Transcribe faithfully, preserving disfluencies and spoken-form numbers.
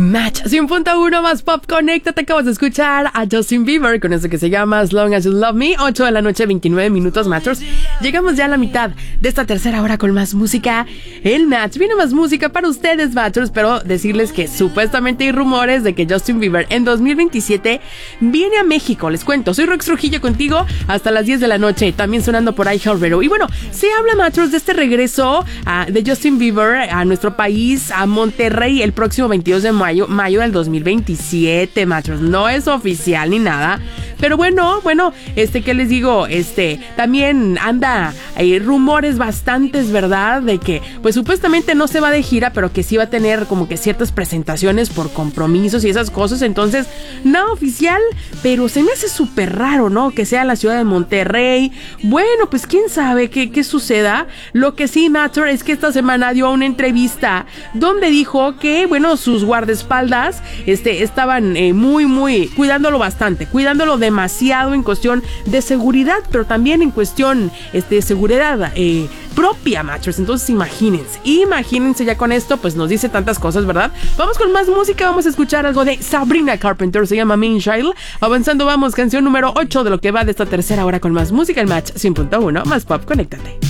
Match cien punto uno más Pop Conecta. Te acabas de escuchar a Justin Bieber con eso que se llama As Long As You Love Me. Ocho de la noche, veintinueve minutos, Matchers. Llegamos ya a la mitad de esta tercera hora con más música. El Match viene más música para ustedes, Matchers, pero decirles que supuestamente hay rumores de que Justin Bieber en dos mil veintisiete viene a México. Les cuento, soy Rox Trujillo contigo hasta las diez de la noche, también sonando por iHeartRadio. Y bueno, se habla, Matchers, de este regreso uh, de Justin Bieber a nuestro país, a Monterrey, el próximo veintidós de mayo, mayo del dos mil veintisiete, Matchers. No es oficial ni nada, pero bueno, bueno, este, ¿qué les digo? Este, también anda, hay rumores bastantes, ¿verdad? De que, pues supuestamente no se va de gira, pero que sí va a tener como que ciertas presentaciones por compromisos y esas cosas. Entonces, nada oficial, pero se me hace súper raro, ¿no? Que sea la ciudad de Monterrey. Bueno, pues quién sabe qué, qué suceda. Lo que sí, Matter, es que esta semana dio una entrevista donde dijo que, bueno, sus guardaespaldas este, estaban eh, muy, muy cuidándolo bastante, cuidándolo demasiado en cuestión de seguridad, pero también en cuestión este, de seguridad eh, propia, Matchers. Entonces, imagínense, imagínense ya con esto, pues nos dice tantas cosas, ¿verdad? Vamos con más música, vamos a escuchar algo de Sabrina Carpenter, se llama Mean Child. Avanzando, vamos, canción número ocho de lo que va de esta tercera hora con más música, el Match cien punto uno más Pop, conéctate.